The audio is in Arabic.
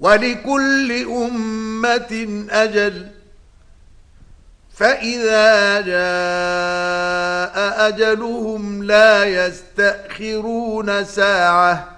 ولكل أمة أجل فإذا جاء أجلهم لا يستأخرون ساعة